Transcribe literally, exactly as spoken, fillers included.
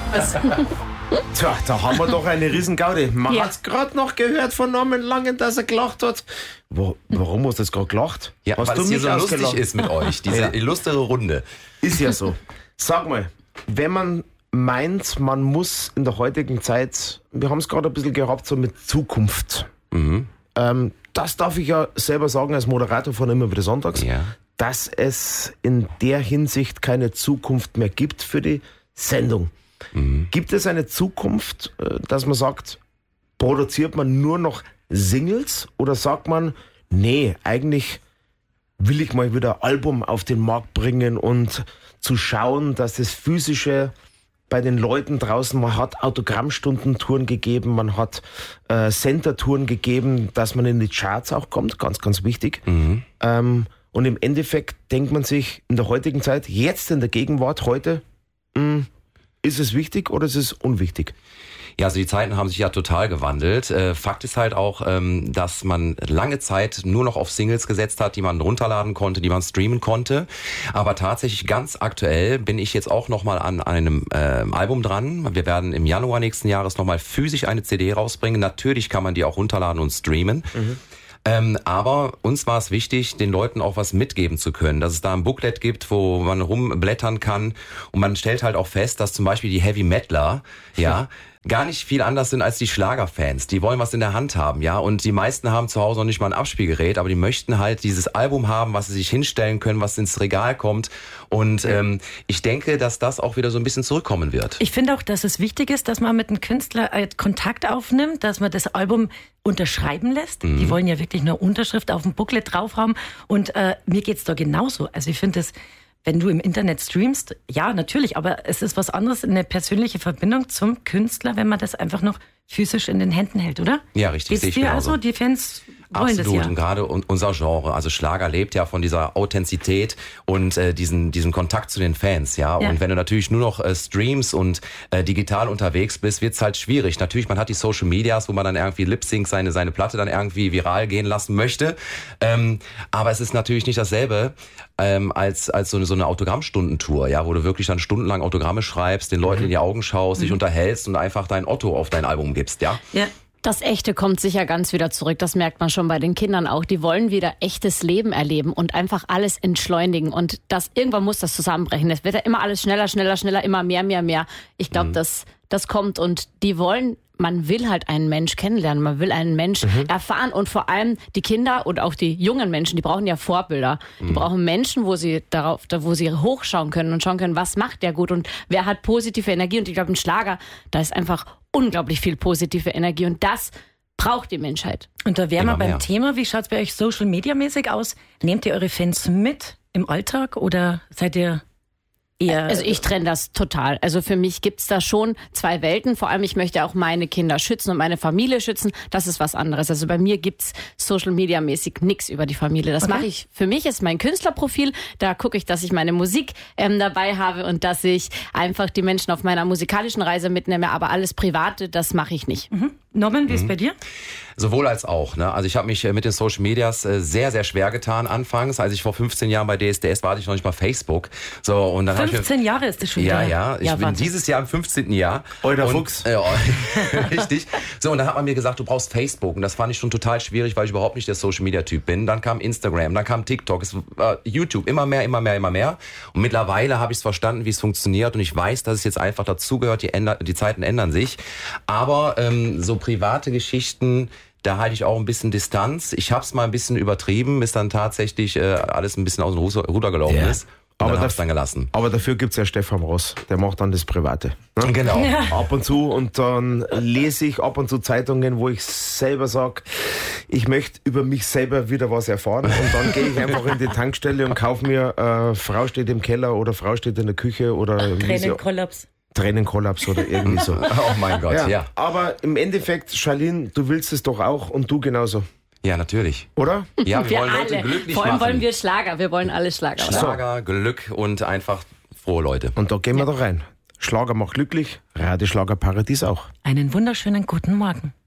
Also, Tja, da haben wir doch eine riesen Gaudi. Man Ja. hat's gerade noch gehört von Norman Langen, dass er gelacht hat. Wo, warum hast du jetzt gerade gelacht? Ja, hast weil du es hier mich so ausgelacht? lustig ist mit euch, diese Ja. illustre Runde. Ist ja so. Sag mal, wenn man meint, man muss in der heutigen Zeit, wir haben es gerade ein bisschen gehabt, so mit Zukunft. Mhm. Ähm, das darf ich ja selber sagen als Moderator von Immer wieder Sonntags, Ja. dass es in der Hinsicht keine Zukunft mehr gibt für die Sendung. Mhm. Gibt es eine Zukunft, äh, dass man sagt, produziert man nur noch Singles oder sagt man, nee, eigentlich will ich mal wieder ein Album auf den Markt bringen und zu schauen, dass das Physische bei den Leuten draußen, man hat Autogrammstundentouren gegeben, man hat äh, Center-Touren gegeben, dass man in die Charts auch kommt, ganz, ganz wichtig. Mhm. Ähm, und im Endeffekt denkt man sich in der heutigen Zeit, jetzt in der Gegenwart, heute, mh, ist es wichtig oder ist es unwichtig? Ja, also die Zeiten haben sich ja total gewandelt. Äh, Fakt ist halt auch, ähm, dass man lange Zeit nur noch auf Singles gesetzt hat, die man runterladen konnte, die man streamen konnte. Aber tatsächlich ganz aktuell bin ich jetzt auch nochmal an einem äh, Album dran. Wir werden im Januar nächsten Jahres nochmal physisch eine C D rausbringen. Natürlich kann man die auch runterladen und streamen. Mhm. Ähm, aber uns war es wichtig, den Leuten auch was mitgeben zu können, dass es da ein Booklet gibt, wo man rumblättern kann und man stellt halt auch fest, dass zum Beispiel die Heavy Metaler, ja, gar nicht viel anders sind als die Schlagerfans. Die wollen was in der Hand haben, ja, und die meisten haben zu Hause noch nicht mal ein Abspielgerät, aber die möchten halt dieses Album haben, was sie sich hinstellen können, was ins Regal kommt und ähm, ich denke, dass das auch wieder so ein bisschen zurückkommen wird. ich finde auch, dass es wichtig ist, dass man mit einem Künstler äh, Kontakt aufnimmt, dass man das Album unterschreiben lässt. Mhm. Die wollen ja wirklich nur Unterschrift auf dem Booklet drauf haben und äh, mir geht's da genauso. Also ich finde es, wenn du im Internet streamst, ja, natürlich, aber es ist was anderes, eine persönliche Verbindung zum Künstler, wenn man das einfach noch physisch in den Händen hält, oder? Ja, richtig, Geht's sehe ich dir genauso. also? Die Fans wollen Absolut, das ja. und gerade unser Genre, also Schlager lebt ja von dieser Authentizität und äh, diesen diesen Kontakt zu den Fans, ja. Ja. Und wenn du natürlich nur noch äh, streams und äh, digital unterwegs bist, wird's halt schwierig. Natürlich, man hat die Social Medias, wo man dann irgendwie Lip-Sync seine seine Platte dann irgendwie viral gehen lassen möchte, ähm, aber es ist natürlich nicht dasselbe ähm, als als so eine so eine Autogrammstundentour, ja, wo du wirklich dann stundenlang Autogramme schreibst, den Leuten mhm. in die Augen schaust, mhm. dich unterhältst und einfach dein Otto auf dein Album gibst, ja. Ja. Das Echte kommt sicher ganz wieder zurück. Das merkt man schon bei den Kindern auch. Die wollen wieder echtes Leben erleben und einfach alles entschleunigen. Und das irgendwann muss das zusammenbrechen. Es wird ja immer alles schneller, schneller, schneller, immer mehr, mehr, mehr. Ich glaube, mhm. das, das kommt und die wollen, man will halt einen Mensch kennenlernen. Man will einen Mensch mhm. erfahren und vor allem die Kinder und auch die jungen Menschen, die brauchen ja Vorbilder. Mhm. Die brauchen Menschen, wo sie darauf, wo sie hochschauen können und schauen können, was macht der gut und wer hat positive Energie. Und ich glaube, ein Schlager, da ist einfach unglaublich viel positive Energie und das braucht die Menschheit. Und da wären wir Immer beim mehr. Thema, wie schaut's bei euch Social Media mäßig aus? Nehmt ihr eure Fans mit im Alltag oder seid ihr eher... Also ich trenne das total. Also für mich gibt's da schon zwei Welten. Vor allem, ich möchte auch meine Kinder schützen und meine Familie schützen. Das ist was anderes. Also bei mir gibt's Social Media mäßig nichts über die Familie. Das Okay. mache ich, für mich ist mein Künstlerprofil. Da gucke ich, dass ich meine Musik ähm, dabei habe und dass ich einfach die Menschen auf meiner musikalischen Reise mitnehme. Aber alles Private, das mache ich nicht. Mhm. Norman, wie ist bei dir? Sowohl als auch. Ne? Also ich habe mich äh, mit den Social Medias äh, sehr, sehr schwer getan anfangs. Als ich vor fünfzehn Jahren bei D S D S war, hatte ich noch nicht mal Facebook. So, und dann hab ich mir- fünfzehn Jahre ist das schon Ja, wieder. ja. Ich ja, bin Wahnsinn. dieses Jahr im fünfzehnten Jahr. Euer Und- Fuchs. Ja, richtig. So, und dann hat man mir gesagt, du brauchst Facebook. Und das fand ich schon total schwierig, weil ich überhaupt nicht der Social-Media-Typ bin. Dann kam Instagram, dann kam TikTok, es, äh, YouTube, immer mehr, immer mehr, immer mehr. Und mittlerweile habe ich es verstanden, wie es funktioniert. Und ich weiß, dass es jetzt einfach dazugehört, die, änder- die Zeiten ändern sich. Aber ähm, so private Geschichten, da halte ich auch ein bisschen Distanz. Ich habe es mal ein bisschen übertrieben, bis dann tatsächlich äh, alles ein bisschen aus dem Ruder- Ruder gelaufen Ja. ist. Und Aber dann habe das- ich dann gelassen. Aber dafür gibt's ja Stefan Ross, der macht dann das Private. Ne? Genau. Ab und zu und dann lese ich ab und zu Zeitungen, wo ich selber sag, ich möchte über mich selber wieder was erfahren und dann gehe ich einfach in die Tankstelle und kaufe mir äh, Frau steht im Keller oder Frau steht in der Küche oder wie sie- Tränenkollaps. Tränenkollaps oder irgendwie so. Oh mein Gott, ja. Ja, ja. aber im Endeffekt, Charlene, du willst es doch auch und du genauso, Ja, natürlich. oder? Ja, wir, Wir wollen Leute alle. glücklich Vor allem machen. wollen wir Schlager. Wir wollen alle Schlager. oder? Schlager, Glück und einfach frohe Leute. Und da gehen wir da rein. Schlager macht glücklich, Radioschlager Paradies auch. Einen wunderschönen guten Morgen.